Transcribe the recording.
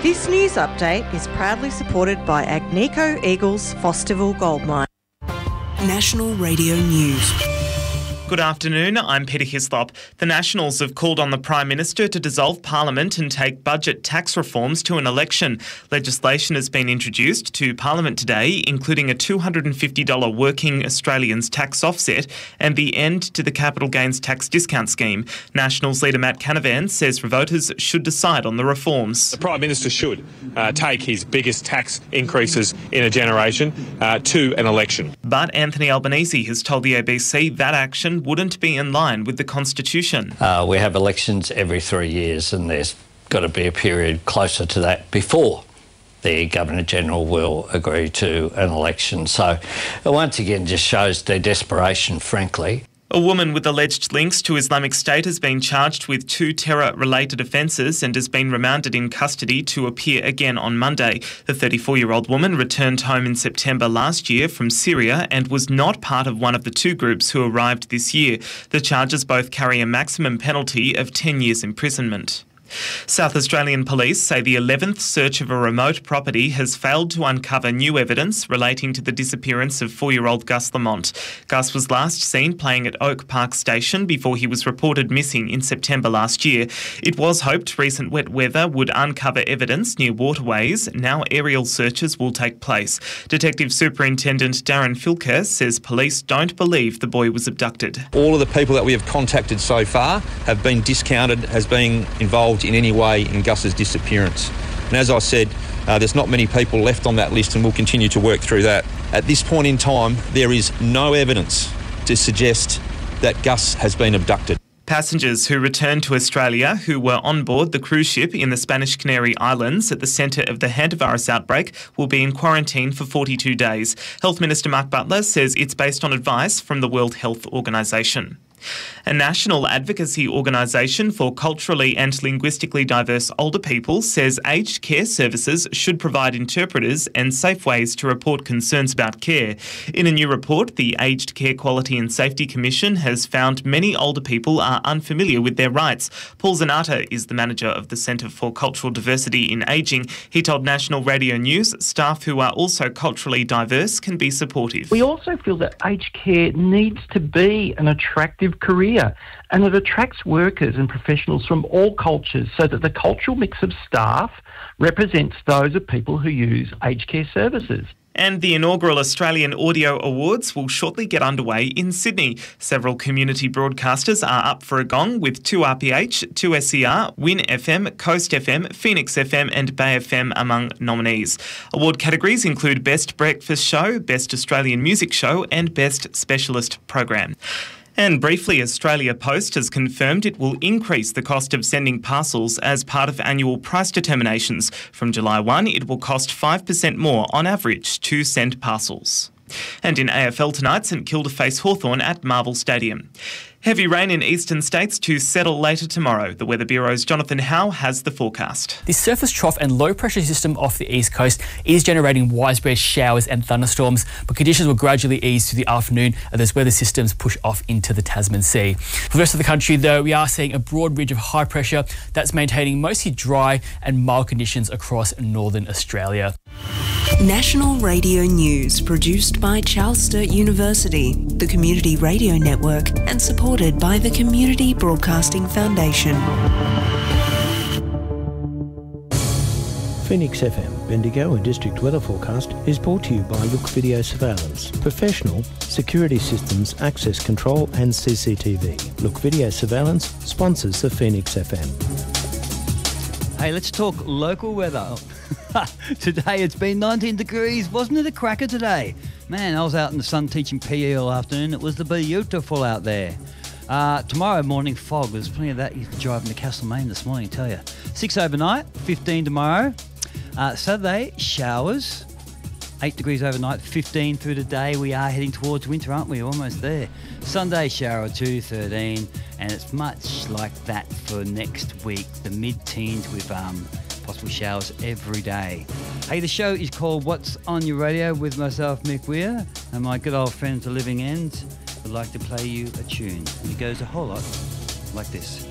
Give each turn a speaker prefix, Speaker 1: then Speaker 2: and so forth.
Speaker 1: This news update is proudly supported by Agnico Eagles Fosterville Gold Mine.
Speaker 2: National Radio News.
Speaker 3: Good afternoon, I'm Peter Hislop. The Nationals have called on the Prime Minister to dissolve Parliament and take budget tax reforms to an election. Legislation has been introduced to Parliament today, including a $250 working Australians tax offset and the end to the capital gains tax discount scheme. Nationals leader Matt Canavan says voters should decide on the reforms.
Speaker 4: The Prime Minister should take his biggest tax increases in a generation to an election.
Speaker 3: But Anthony Albanese has told the ABC that action wouldn't be in line with the Constitution.
Speaker 5: We have elections every 3 years and there's got to be a period closer to that before the Governor-General will agree to an election. So it once again just shows their desperation, frankly.
Speaker 3: A woman with alleged links to Islamic State has been charged with 2 terror-related offences and has been remanded in custody to appear again on Monday. The 34-year-old woman returned home in September last year from Syria and was not part of one of the 2 groups who arrived this year. The charges both carry a maximum penalty of 10 years imprisonment. South Australian police say the 11th search of a remote property has failed to uncover new evidence relating to the disappearance of 4-year-old Gus Lamont. Gus was last seen playing at Oak Park Station before he was reported missing in September last year. It was hoped recent wet weather would uncover evidence near waterways. Now aerial searches will take place. Detective Superintendent Darren Filker says police don't believe the boy was abducted.
Speaker 6: All of the people that we have contacted so far have been discounted as being involved in any way in Gus's disappearance. And as I said, there's not many people left on that list and we'll continue to work through that. At this point in time, there is no evidence to suggest that Gus has been abducted.
Speaker 3: Passengers who returned to Australia who were on board the cruise ship in the Spanish Canary Islands at the centre of the hantavirus outbreak will be in quarantine for 42 days. Health Minister Mark Butler says it's based on advice from the World Health Organisation. A national advocacy organisation for culturally and linguistically diverse older people says aged care services should provide interpreters and safe ways to report concerns about care. In a new report, the Aged Care Quality and Safety Commission has found many older people are unfamiliar with their rights. Paul Zanata is the manager of the Centre for Cultural Diversity in Ageing. He told National Radio News staff who are also culturally diverse can be supportive.
Speaker 7: We also feel that aged care needs to be an attractive career, and it attracts workers and professionals from all cultures so that the cultural mix of staff represents those of people who use aged care services.
Speaker 3: And the inaugural Australian Audio Awards will shortly get underway in Sydney. Several community broadcasters are up for a gong with 2RPH, 2SER, Win FM, Coast FM, Phoenix FM and Bay FM among nominees. Award categories include Best Breakfast Show, Best Australian Music Show and Best Specialist Program. And briefly, Australia Post has confirmed it will increase the cost of sending parcels as part of annual price determinations. From July 1, it will cost 5% more on average to send parcels. And in AFL tonight, St Kilda face Hawthorn at Marvel Stadium. Heavy rain in eastern states to settle later tomorrow. The Weather Bureau's Jonathan Howe has the forecast.
Speaker 8: The surface trough and low pressure system off the east coast is generating widespread showers and thunderstorms, but conditions will gradually ease through the afternoon as those weather systems push off into the Tasman Sea. For the rest of the country, though, we are seeing a broad ridge of high pressure that's maintaining mostly dry and mild conditions across northern Australia.
Speaker 2: National Radio News, produced by Charles Sturt University, the Community Radio Network, and supported by the Community Broadcasting Foundation.
Speaker 9: Phoenix FM, Bendigo and District Weather Forecast is brought to you by Look Video Surveillance. Professional security systems, access control and CCTV. Look Video Surveillance sponsors the Phoenix FM.
Speaker 10: Hey, let's talk local weather. Today it's been 19 degrees. Wasn't it a cracker today? Man, I was out in the sun teaching PE all afternoon. It was beautiful out there. Tomorrow morning, fog. There's plenty of that. You can drive into Castlemaine this morning, I tell you. 6 overnight, 15 tomorrow. Saturday, showers. 8 degrees overnight, 15 through the day. We are heading towards winter, aren't we? Almost there. Sunday, shower 2, 13. And it's much like that for next week. The mid-teens with possible showers every day. Hey, the show is called What's on Your Radio with myself, Mick Weir, and my good old friend, The Living End, would like to play you a tune. And it goes a whole lot like this.